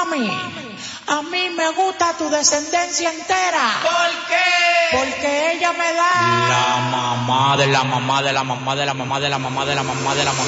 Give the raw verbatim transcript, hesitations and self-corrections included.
mami, a mí me gusta tu descendencia entera. ¿Por qué? Porque ella me da la mamá de la mamá de la mamá de la mamá de la mamá de la mamá de la mamá.